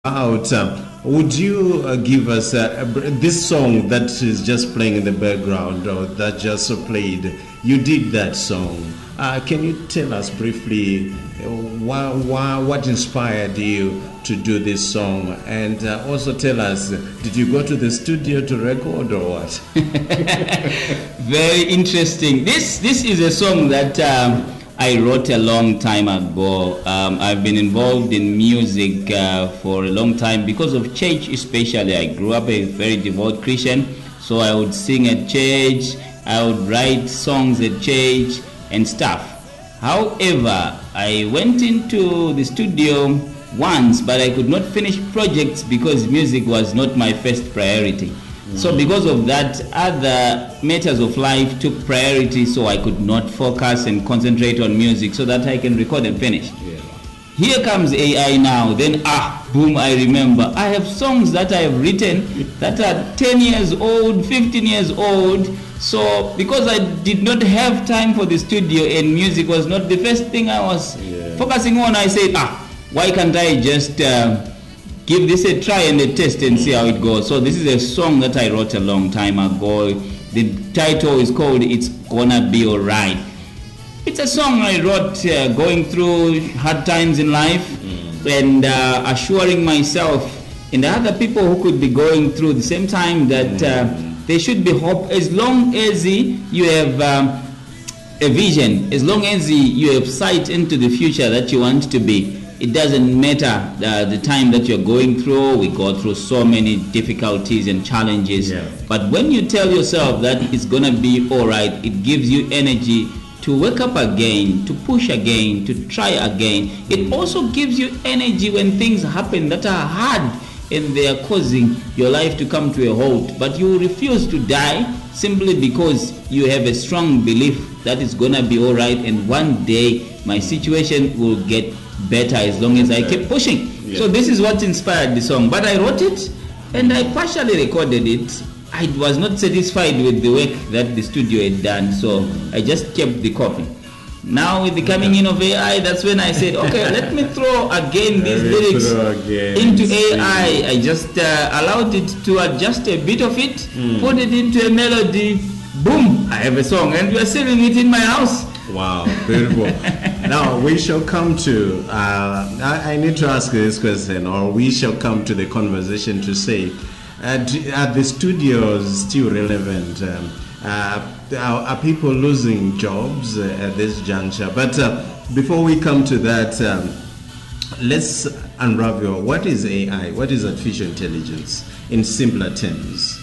out. Would you give us this song that is just playing in the background or that just played? You did that song. Can you tell us briefly what inspired you to do this song? And also tell us, did you go to the studio to record or what? Very interesting. This is a song that I wrote a long time ago. I've been involved in music for a long time because of church especially. I grew up a very devout Christian, so I would sing at church, I would write songs at church and stuff. However, I went into the studio once, but I could not finish projects because music was not my first priority. So because of that, other matters of life took priority, so I could not focus and concentrate on music so that I can record and finish. Yeah. Here comes AI now, then boom, I remember. I have songs that I have written that are 10 years old, 15 years old. So because I did not have time for the studio and music was not the first thing I was focusing on, I said, why can't I just give this a try and a test and see how it goes. So this is a song that I wrote a long time ago. The title is called It's Gonna Be Alright. It's a song I wrote going through hard times in life and assuring myself and the other people who could be going through the same time that there should be hope as long as you have a vision, as long as you have sight into the future that you want to be. It doesn't matter the time that you're going through. We go through so many difficulties and challenges. Yeah. But when you tell yourself that it's going to be all right, it gives you energy to wake up again, to push again, to try again. It also gives you energy when things happen that are hard and they are causing your life to come to a halt. But you refuse to die simply because you have a strong belief that it's going to be all right and one day my situation will get better as long as I keep pushing. Yeah. So this is what inspired the song. But I wrote it and I partially recorded it. I was not satisfied with the work that the studio had done, so I just kept the copy. Now with the coming in of AI, that's when I said, okay, let me throw again these lyrics into AI. I just allowed it to adjust a bit of it, put it into a melody, boom, I have a song, and we are selling it in my house. Wow, beautiful. Now we shall come to, I need to ask this question, or we shall come to the conversation to say, are the studios still relevant? Are people losing jobs at this juncture? But before we come to that, let's unravel what is AI, what is artificial intelligence in simpler terms.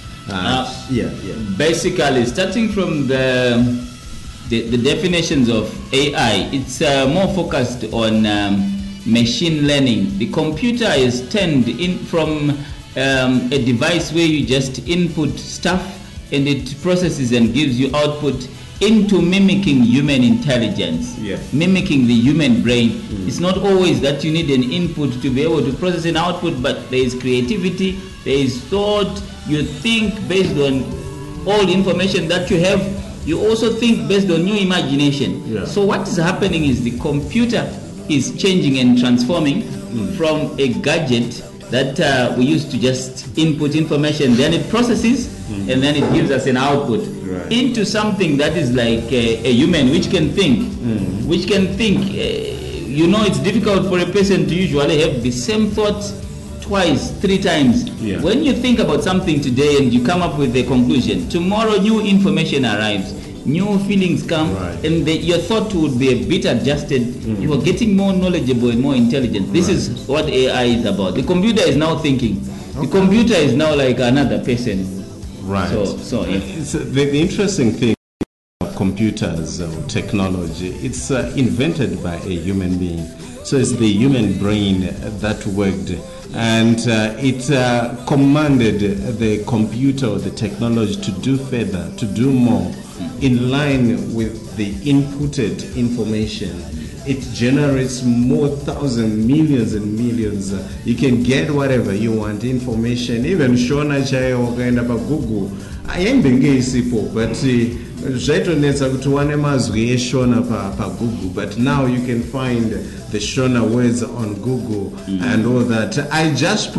Basically, starting from the definitions of AI, it's more focused on machine learning. The computer is turned in from a device where you just input stuff and it processes and gives you output into mimicking human intelligence, mimicking the human brain. It's not always that you need an input to be able to process an output, but there is creativity, there is thought, you think based on all the information that you have. You also think based on new imagination. Yeah. So what is happening is the computer is changing and transforming from a gadget that we used to just input information, then it processes and then it gives us an output into something that is like a human which can think, it's difficult for a person to usually have the same thought twice, 3 times. Yeah. When you think about something today and you come up with a conclusion, tomorrow new information arrives, new feelings come, and your thought would be a bit adjusted. You are getting more knowledgeable and more intelligent. This is what AI is about. The computer is now thinking. Okay. The computer is now like another person. Right. It's the interesting thing of computers or technology, it's invented by a human being. So it's the human brain that worked, and it commanded the computer or the technology to do further, to do more in line with the inputted information. It generates more thousands, millions and millions. You can get whatever you want, information. Even Shona Chaya or kind of a Google, Aimbenge isipo, but zvaitonetsa kuti wane mazwi eShona Google, but now you can find the Shona words on Google and all that. I just